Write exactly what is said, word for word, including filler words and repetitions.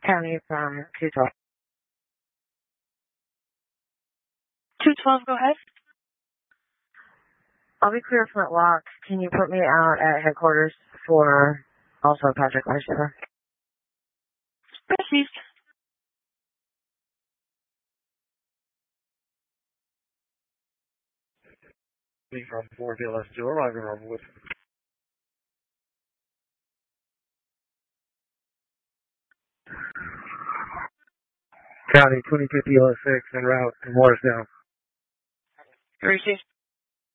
County from two twelve. two twelve, go ahead. I'll be clear front lock. Can you put me out at headquarters for also Patrick Lifesaver? Received. From four D L S two arriving on with County twenty-fifth D L S six en route to Morristown. Received.